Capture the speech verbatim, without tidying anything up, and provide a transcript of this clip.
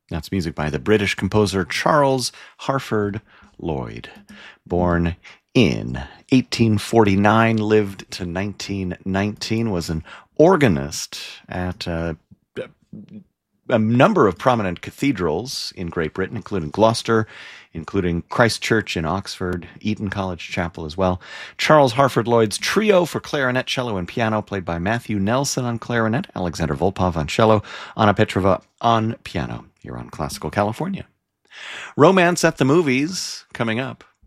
That's music by the British composer Charles Harford Lloyd. Born in eighteen forty-nine, lived to nineteen nineteen, was an organist at uh, a number of prominent cathedrals in Great Britain, including Gloucester, including Christ Church in Oxford, Eton College Chapel as well. Charles Harford Lloyd's trio for clarinet, cello, and piano, played by Matthew Nelson on clarinet, Alexander Volpov on cello, Anna Petrova on piano. Here on Classical California. Romance at the Movies, coming up.